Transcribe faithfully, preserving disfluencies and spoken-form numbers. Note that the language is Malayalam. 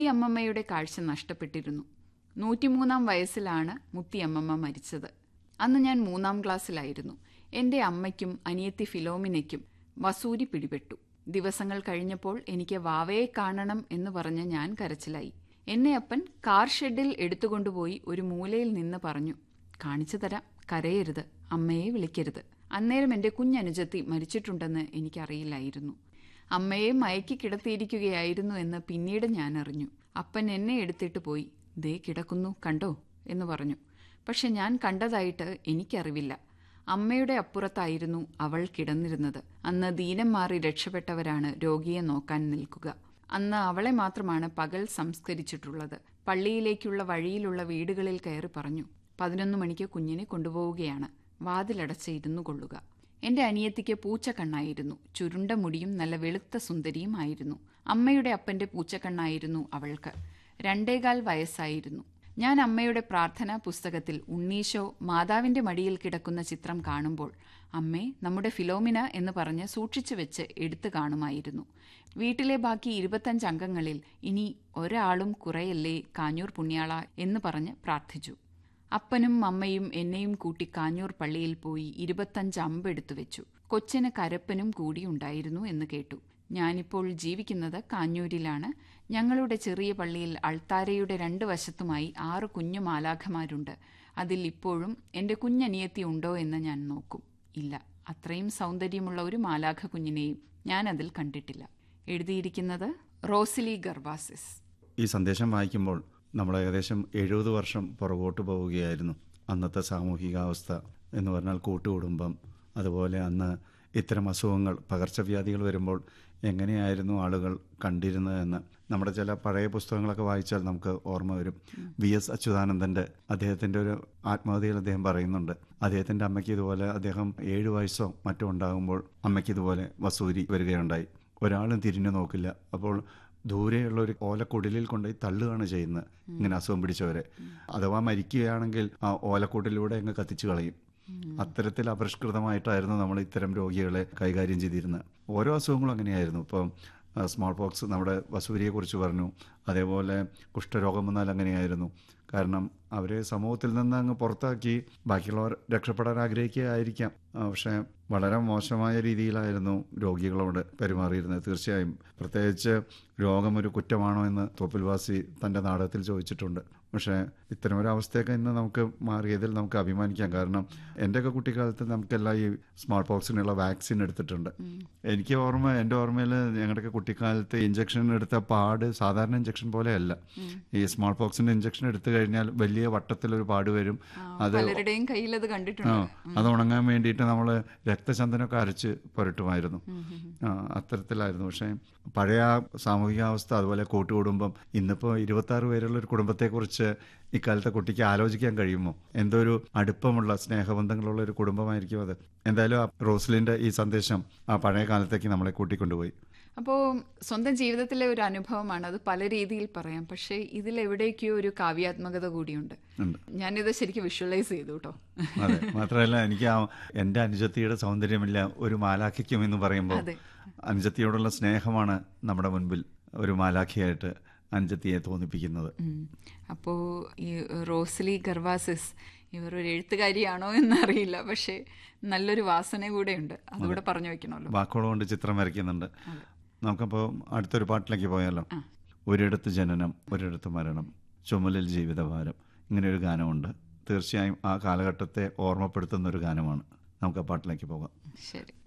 അമ്മമ്മയുടെ കാഴ്ച നഷ്ടപ്പെട്ടിരുന്നു. നൂറ്റിമൂന്നാം വയസ്സിലാണ് മുത്തിയമ്മമ്മ മരിച്ചത്. അന്ന് ഞാൻ മൂന്നാം ക്ലാസ്സിലായിരുന്നു. എൻ്റെ അമ്മയ്ക്കും അനിയത്തി ഫിലോമിനയ്ക്കും വസൂരി പിടിപെട്ടു. ദിവസങ്ങൾ കഴിഞ്ഞപ്പോൾ എനിക്ക് വാവയെ കാണണം എന്ന് പറഞ്ഞ് ഞാൻ കരച്ചിലായി. എന്നെ അപ്പൻ കാർ ഷെഡിൽ എടുത്തുകൊണ്ടുപോയി ഒരു മൂലയിൽ നിന്ന് പറഞ്ഞു, കാണിച്ചു തരാം, കരയരുത്, അമ്മയെ വിളിക്കരുത്. അന്നേരം എൻ്റെ കുഞ്ഞനുജത്തി മരിച്ചിട്ടുണ്ടെന്ന് എനിക്കറിയില്ലായിരുന്നു. അമ്മയെ മയക്കി കിടത്തിയിരിക്കുകയായിരുന്നു എന്ന് പിന്നീട് ഞാൻ അറിഞ്ഞു. അപ്പൻ എന്നെ എടുത്തിട്ട് പോയി, ദേ കിടക്കുന്നു കണ്ടോ എന്ന് പറഞ്ഞു. പക്ഷെ ഞാൻ കണ്ടതായിട്ട് എനിക്കറിവില്ല. അമ്മയുടെ അപ്പുറത്തായിരുന്നു അവൾ കിടന്നിരുന്നത്. അന്ന് ദീനം മാറി രക്ഷപ്പെട്ടവരാണ് രോഗിയെ നോക്കാൻ നിൽക്കുക. അന്ന് അവളെ മാത്രമാണ് പകൽ സംസ്കരിച്ചിട്ടുള്ളത്. പള്ളിയിലേക്കുള്ള വഴിയിലുള്ള വീടുകളിൽ കയറി പറഞ്ഞു, പതിനൊന്ന് മണിക്ക് കുഞ്ഞിനെ കൊണ്ടുപോവുകയാണ്, വാതിലടച്ച് ഇരുന്നു കൊള്ളുക. എൻ്റെ അനിയത്തിക്ക് പൂച്ചക്കണ്ണായിരുന്നു. ചുരുണ്ട മുടിയും നല്ല വെളുത്ത സുന്ദരിയും ആയിരുന്നു. അമ്മയുടെ അപ്പൻ്റെ പൂച്ചക്കണ്ണായിരുന്നു അവൾക്ക്. രണ്ടേകാൽ വയസ്സായിരുന്നു. ഞാൻ അമ്മയുടെ പ്രാർത്ഥനാ പുസ്തകത്തിൽ ഉണ്ണീശോ മാതാവിൻ്റെ മടിയിൽ കിടക്കുന്ന ചിത്രം കാണുമ്പോൾ അമ്മേ നമ്മുടെ ഫിലോമിന എന്ന് പറഞ്ഞ് സൂക്ഷിച്ചു വെച്ച് എടുത്തു കാണുമായിരുന്നു. വീട്ടിലെ ബാക്കി ഇരുപത്തഞ്ച് അംഗങ്ങളിൽ ഇനി ഒരാളും കുറയല്ലേ കാഞ്ഞൂർ പുണ്യാള എന്ന് പറഞ്ഞ് പ്രാർത്ഥിച്ചു. അപ്പനും അമ്മയും എന്നെയും കൂട്ടി കാഞ്ഞൂർ പള്ളിയിൽ പോയി ഇരുപത്തഞ്ച് അമ്പെടുത്തു വെച്ചു. കൊച്ചിന് കരപ്പനും കൂടി ഉണ്ടായിരുന്നു എന്ന് കേട്ടു. ഞാനിപ്പോൾ ജീവിക്കുന്നത് കാഞ്ഞൂരിലാണ്. ഞങ്ങളുടെ ചെറിയ പള്ളിയിൽ അൾത്താരയുടെ രണ്ട് വശത്തുമായി ആറ് കുഞ്ഞു മാലാഖമാരുണ്ട്. അതിൽ ഇപ്പോഴും എൻ്റെ കുഞ്ഞനിയത്തി ഉണ്ടോ എന്ന് ഞാൻ നോക്കും. ഇല്ല, അത്രയും സൗന്ദര്യമുള്ള ഒരു മാലാഖ കുഞ്ഞിനെയും ഞാൻ അതിൽ കണ്ടിട്ടില്ല. എഴുതിയിരിക്കുന്നത് റോസിലി ഗർവാസിസ്. ഈ സന്ദേശം വായിക്കുമ്പോൾ നമ്മൾ ഏകദേശം എഴുപത് വർഷം പുറകോട്ട് പോവുകയായിരുന്നു. അന്നത്തെ സാമൂഹികാവസ്ഥ എന്ന് പറഞ്ഞാൽ കൂട്ടുകുടുംബം, അതുപോലെ അന്ന് ഇത്തരം അസുഖങ്ങൾ, പകർച്ചവ്യാധികൾ വരുമ്പോൾ എങ്ങനെയായിരുന്നു ആളുകൾ കണ്ടിരുന്നതെന്ന് നമ്മുടെ ചില പഴയ പുസ്തകങ്ങളൊക്കെ വായിച്ചാൽ നമുക്ക് ഓർമ്മ വരും. വി എസ് അച്യുതാനന്ദൻ്റെ അദ്ദേഹത്തിൻ്റെ ഒരു ആത്മകഥയിൽ അദ്ദേഹം പറയുന്നുണ്ട്, അദ്ദേഹത്തിൻ്റെ അമ്മയ്ക്ക് ഇതുപോലെ അദ്ദേഹം ഏഴ് വയസ്സോ മറ്റോ ഉണ്ടാകുമ്പോൾ അമ്മയ്ക്ക് ഇതുപോലെ വസൂരി വരികയുണ്ടായി. ഒരാളും തിരിഞ്ഞു നോക്കില്ല. അപ്പോൾ ദൂരെയുള്ള ഒരു ഓലക്കുടലിൽ കൊണ്ടുപോയി തള്ളുകയാണ് ചെയ്യുന്നത് ഇങ്ങനെ അസുഖം പിടിച്ചവരെ. അഥവാ മരിക്കുകയാണെങ്കിൽ ആ ഓലക്കുടലിലൂടെ അങ്ങ് കത്തിച്ചു കളയും. അത്തരത്തിൽ അപരിഷ്കൃതമായിട്ടായിരുന്നു നമ്മൾ ഇത്തരം രോഗികളെ കൈകാര്യം ചെയ്തിരുന്നത്. ഓരോ അസുഖങ്ങളും അങ്ങനെയായിരുന്നു. ഇപ്പം സ്മോൾ പോക്സ്, നമ്മുടെ വസൂരിയെക്കുറിച്ച് പറഞ്ഞു. അതേപോലെ കുഷ്ഠരോഗം വന്നാൽ അങ്ങനെയായിരുന്നു. കാരണം അവരെ സമൂഹത്തിൽ നിന്ന് അങ്ങ് പുറത്താക്കി ബാക്കിയുള്ളവർ രക്ഷപ്പെടാൻ ആഗ്രഹിക്കുകയായിരിക്കാം. പക്ഷേ വളരെ മോശമായ രീതിയിലായിരുന്നു രോഗികളോട് പെരുമാറിയിരുന്നത്. തീർച്ചയായും പ്രത്യേകിച്ച് രോഗമൊരു കുറ്റമാണോ എന്ന് തോപ്പിൽവാസി തൻ്റെ നാടകത്തിൽ ചോദിച്ചിട്ടുണ്ട്. പക്ഷേ ഇത്തരമൊരവസ്ഥയൊക്കെ ഇന്ന് നമുക്ക് മാറിയതിൽ നമുക്ക് അഭിമാനിക്കാം. കാരണം എൻ്റെയൊക്കെ കുട്ടിക്കാലത്ത് നമുക്കെല്ലാം ഈ സ്മോൾ പോക്സിനുള്ള വാക്സിൻ എടുത്തിട്ടുണ്ട്. എനിക്ക് ഓർമ്മ എൻ്റെ ഓർമ്മയിൽ ഞങ്ങളുടെയൊക്കെ കുട്ടിക്കാലത്ത് ഇഞ്ചക്ഷൻ എടുത്ത പാട് സാധാരണ ഇഞ്ചക്ഷൻ പോലെയല്ല. ഈ സ്മോൾ പോക്സിൻ്റെ ഇഞ്ചക്ഷൻ എടുത്തു കഴിഞ്ഞാൽ വലിയ വട്ടത്തിലൊരു പാട് വരും. അത് അത് ഉണങ്ങാൻ വേണ്ടിയിട്ട് നമ്മൾ രക്തചന്ദനമൊക്കെ അരച്ച് പുരട്ടുമായിരുന്നു. അത്തരത്തിലായിരുന്നു. പക്ഷേ പഴയ സാമൂഹികാവസ്ഥ, അതുപോലെ കൂട്ടുകുടുംബം, ഇന്നിപ്പോൾ ഇരുപത്തി ആറ് പേരുള്ള ഒരു കുടുംബത്തെക്കുറിച്ച് ഇക്കാലത്തെ കുട്ടിക്ക് ആലോചിക്കാൻ കഴിയുമോ? എന്തോ ഒരു അടുപ്പമുള്ള സ്നേഹബന്ധങ്ങളുള്ള ഒരു കുടുംബമായിരിക്കും അത്. എന്തായാലും ആ റോസ്ലിൻ്റെ ഈ സന്ദേശം ആ പഴയ കാലത്തേക്ക് നമ്മളെ കൂട്ടിക്കൊണ്ടുപോയി. അപ്പോൾ സ്വന്തം ജീവിതത്തിലെ ഒരു അനുഭവമാണ്, അത് പല രീതിയിൽ പറയാം. പക്ഷേ ഇതിലെവിടേക്കോ ഒരു കാവ്യാത്മകത കൂടിയുണ്ട്. ഞാനിത് ശരിക്കും വിഷ്വലൈസ് ചെയ്തു കേട്ടോ. അതെ, മാത്രമല്ല എനിക്ക് ആ എൻ്റെ അനുജത്തിയുടെ സൗന്ദര്യമില്ല ഒരു മാലാഖയ്ക്കും എന്ന് പറയുമ്പോൾ അനുജത്തിയോടുള്ള സ്നേഹമാണ് നമ്മുടെ മുൻപിൽ ഒരു മാലാഖയായിട്ട് അനുജത്തിയെ തോന്നിപ്പിക്കുന്നത്. അപ്പോൾ ഈ റോസ്ലി ഗർവാസിസ് ഇവർ ഒരു എഴുത്തുകാരിയാണോ എന്നറിയില്ല, പക്ഷേ നല്ലൊരു വാസന കൂടെ ഉണ്ട്. അതുകൂടെ പറഞ്ഞു വെക്കണമല്ലോ. വാക്കുകൾ കൊണ്ട് ചിത്രം വരയ്ക്കുന്നുണ്ട്. നമുക്കപ്പോൾ അടുത്തൊരു പാട്ടിലേക്ക് പോയാലോ? ഒരിടത്ത് ജനനം, ഒരിടത്ത് മരണം, ചുമലിൽ ജീവിതഭാരം, ഇങ്ങനെയൊരു ഗാനമുണ്ട്. തീർച്ചയായും ആ കാലഘട്ടത്തെ ഓർമ്മപ്പെടുത്തുന്ന ഒരു ഗാനമാണ്. നമുക്ക് ആ പാട്ടിലേക്ക് പോകാം. ശരി.